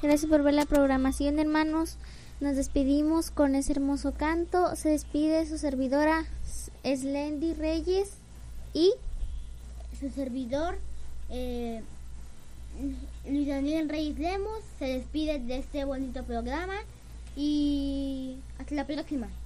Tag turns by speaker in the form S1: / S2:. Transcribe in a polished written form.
S1: Gracias por ver la programación, hermanos. Nos despedimos con ese hermoso canto. Se despide su servidora Slendy Reyes y
S2: su servidor Luis Daniel Reyes Lemos. Se despide de este bonito programa y hasta la próxima.